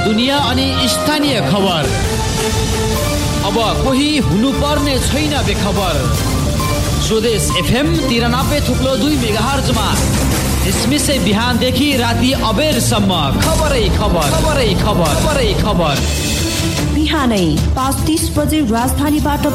दुनिया अनि स्थानीय खबर। अब कोही हुनुपर्ने छैन बेखबर। स्वदेश FM 93.2 मेगाहर्जमा यसमिसै बिहानदेखि राति अबेरसम्म खबरै खबर। बिहानै 5:30 बजे राजधानीबाट